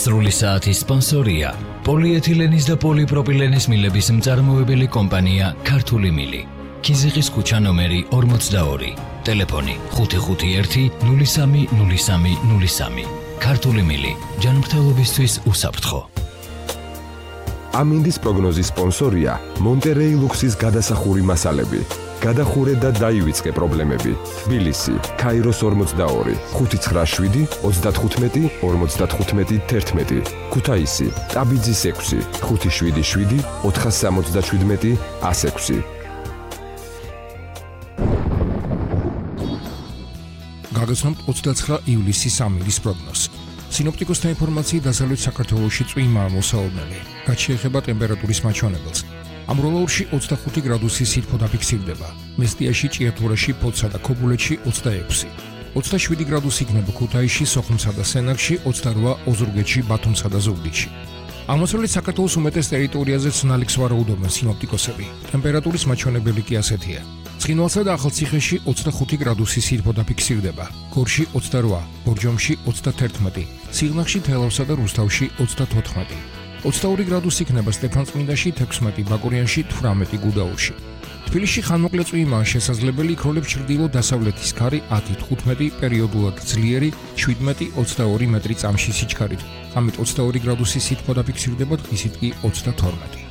Sruli saati sponsorია პოლიეთილენის და პოლიპროპილენის მილების მწარმოებელი კომპანია ქართული მილი. Kizigis ქუჩა ნომერი 42. Ტელეფონი 551 030303. ქართული მილი. ჯანმრთელობისთვის უსაფრთხო. ამინდის პროგნოზის სპონსორია მონტერეი ლუქსის გადასახური მასალები. გადახურე და დაივიწყე პრობლემები. თბილისი, ქაიროს 42, 597 35 55 11. ქუთაისი, ტაბიძის 6, 577 477 106. გაგაცნობთ 29 ივლისის ამინდის პროგნოზი. სინოპტიკოსთა ინფორმაციით დასავლეთ საქართველოში წვიმაა მოსაობნელი. რაც შეეხება ტემპერატურის მაჩვენებელს. ამროლაურში 25 გრადუსის სითბო დაფიქსირდება. მესტიაში, ჭიათურაში, ფოთსა და ქობულეთში 26. 27 გრადუსი იქნება ქუთაისში, სოხუმსა და სენაკში, 28 ოზურგეთში, ბათუმსა და ზუგდიდში. აღმოსავლეთ საქართველოს უმეტეს ტერიტორიაზე ცნალიქს ვარაუდობენ სინოპტიკოსები. ტემპერატურის მაჩვენებელი კი ასეთია. ცხინვალსა და ახალციხეში 25 გრადუსი სითბო დაფიქსირდება. გორში 28, ბორჯომში 31, სიღნაღში, თელავსა და რუსთავში 34. 22 გრადუსი იქნება სტეფანწმინდაში, 16 ბაკურიანში, 18 გუდაურში. თბილისში ხანმოკლე წვიმაა შესაძლებელი, იქროლებს ჩრდილო-დასავლეთის ქარი 10-15, პერიოდულად ძლიერი 17-22 მეტრი წამში სიჩქარით. ამით 22 გრადუსი სითბო დაფიქსირდება, დღისით კი 32.